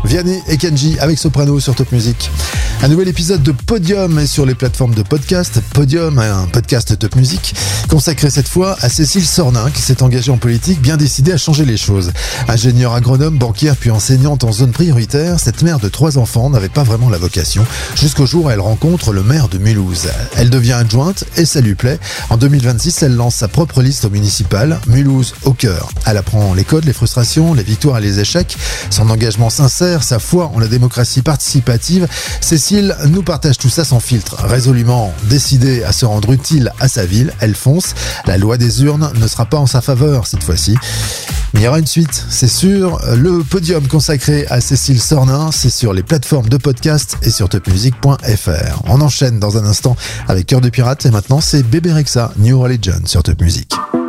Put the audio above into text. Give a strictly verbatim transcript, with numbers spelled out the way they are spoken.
Vianney et Kenji avec Soprano sur Top Music. Un nouvel épisode de Podium est sur les plateformes de podcast. Podium, un podcast Top Music, consacré cette fois à Cécile Sornin, qui s'est engagée en politique, bien décidée à changer les choses. Ingénieure agronome, banquière puis enseignante en zone prioritaire, cette mère de trois enfants n'avait pas vraiment la vocation, jusqu'au jour où elle rencontre le maire de Mulhouse. Elle devient adjointe et ça lui plaît. En deux mille vingt-six, elle lance sa propre liste au municipal, Mulhouse au cœur. Elle apprend les codes, les frustrations, les victoires et les échecs, son engagement sincère, sa foi en la démocratie participative. Cécile nous partage tout ça sans filtre. Résolument décidée à se rendre utile à sa ville, elle fonce. La loi des urnes ne sera pas en sa faveur cette fois-ci. Mais il y aura une suite, c'est sûr. Le Podium consacré à Cécile Sornin, c'est sur les plateformes de podcast et sur top music point f r. On enchaîne dans un instant avec Cœur de pirate et maintenant c'est Bébé Rexha, New Religion sur Top Music.